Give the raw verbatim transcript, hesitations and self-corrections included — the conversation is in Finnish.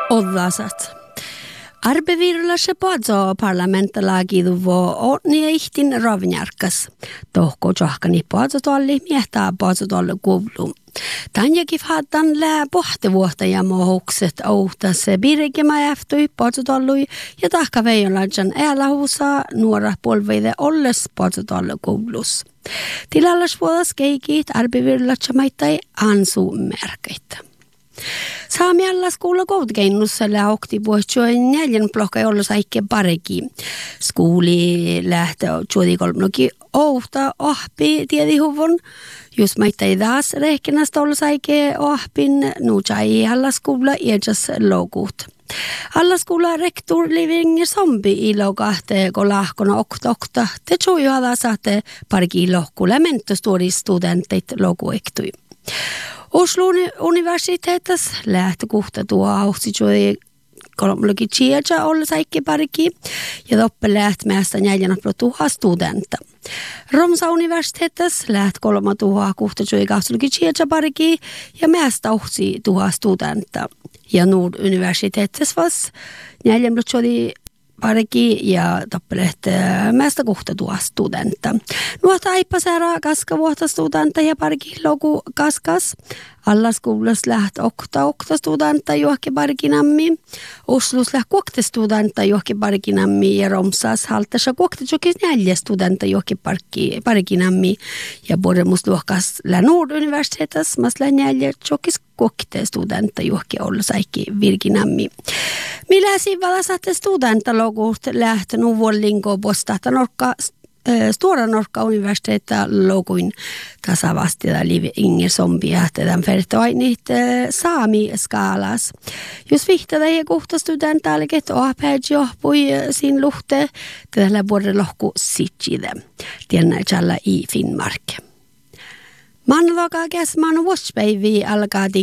Odlasat. Arbevirlase padzo parlamentalagidu vo onni ihtin ravnjarkas. Tohko johkani padzo tolli miehtää padzo tolle kuvlu. Tänjäkin faddan lää pohtivuotta ja mohukset ouhtas birgema jäftui padzo tollui ja tahka veijonlajan äälähuusaa nuora polveide olles padzo tolle kuvlus. Tilallas vuodas keikit arbevirlatsa maittai ansumerkeitä. Saamiallas kuulla koulukennussa lähti puhutaan neljän blokka olla saikke pareki. Skuuli lähtee juuri kolmenoki ouhta ohpi tiedihuvon. Jos meitä ei taas rehkenästä olla saikke ohpin, nuutsai alla skuulla iäkäs loukut. Alla skuulla rektor living zombi ilo kahte kun lahkona oktokta. Te tjujuhada saatte pareki lohkulle mentostuori studentit lokuektui. Oslon universiteetas lähtökohta tuo auhtsitui kolmologi tjeja olla saikki pariki ja toppe lähtmästä neljänä tuha studenta. Romsa universiteetas läht kolma tuha kohta tjui kahtologi tjeja pariki ja mästä ohtsi tuha studenta. Ja Nord universiteetas vas neljänä tjui pariki ja tappelet mästä kohta tuo studenta. Nuota aipasäära kaska vuotta studenta ja pariki loku kaskas. Alla skolas läht okta okta studenta johonkin parikinammi. Oslus läht kuokte studenta johonkin parikinammi ja Romsas haltassa kuokte johonkin neljä studenta johonkin parikinammi. Ja Boremus luokas lä Nord universitetas mas lä neljä johonkin kuokte studenta johonkin olla saikki virkinammi. Millä siivalla saatte studenta logut läht nuvollinko postahta norkka Stora Norska universiteetta loguin tasavasti ja liv ingen zombie tämän fertoinit saami skaalas. Jos vihtada ja kohta studentaalget ohpäät johpui sin luhte tällä vuoden lohku sitside. Tiennä i Finnmark. Manloka käs man watchpäivi alkaa